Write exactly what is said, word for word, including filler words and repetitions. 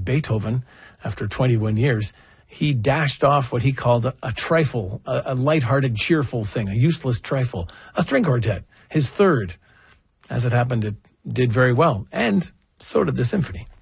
Beethoven, after twenty-one years, he dashed off what he called a, a trifle, a, a lighthearted, cheerful thing, a useless trifle, a string quartet, his third. As it happened, it did very well, and so did the symphony.